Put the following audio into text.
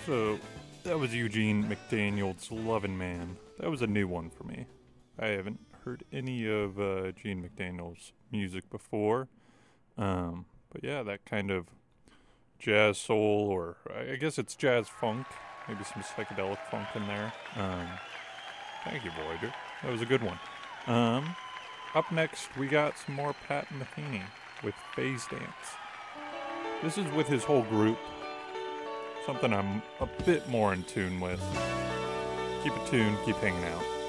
So that was Eugene McDaniel's Lovin' Man. That was a new one for me. I haven't heard any of Gene McDaniel's music before. But yeah, that kind of jazz soul, or I guess it's jazz funk, maybe some psychedelic funk in there. Thank you, Voyager. That was a good one. Um, Up next, we got some more Pat Metheny with Phase Dance. This is with his whole group, something I'm a bit more in tune with. Keep it tuned, keep hanging out.